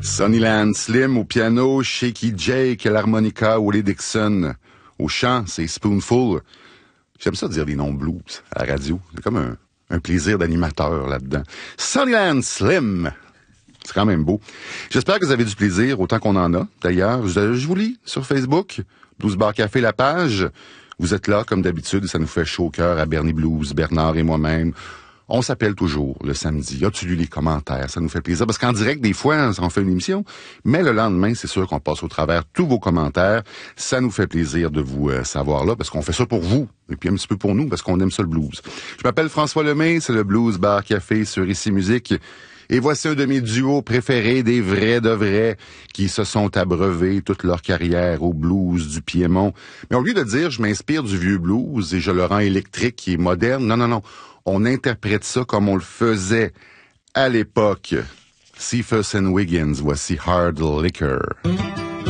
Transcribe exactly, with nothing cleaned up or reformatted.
Sonnyland Slim au piano, Shaky Jake à l'harmonica, Willie Dixon au chant, c'est Spoonful. J'aime ça dire des noms blues à la radio. C'est comme un, un plaisir d'animateur là-dedans. Sonnyland Slim. C'est quand même beau. J'espère que vous avez du plaisir, autant qu'on en a. D'ailleurs, je, je vous lis sur Facebook, Blues Bar Café, la page. Vous êtes là, comme d'habitude, ça nous fait chaud au cœur à Bernie Blues, Bernard et moi-même. On s'appelle toujours le samedi. As-tu lu les commentaires? Ça nous fait plaisir. Parce qu'en direct, des fois, on fait une émission. Mais le lendemain, c'est sûr qu'on passe au travers tous vos commentaires. Ça nous fait plaisir de vous euh, savoir là, parce qu'on fait ça pour vous. Et puis un petit peu pour nous, parce qu'on aime ça le blues. Je m'appelle François Lemay, c'est le Blues Bar Café sur Ici Musique. Et voici un de mes duos préférés, des vrais de vrais, qui se sont abreuvés toute leur carrière au blues du Piémont. Mais au lieu de dire, je m'inspire du vieux blues et je le rends électrique et moderne, non, non, non. On interprète ça comme on le faisait à l'époque. Cephas and Wiggins, voici Hard Liquor.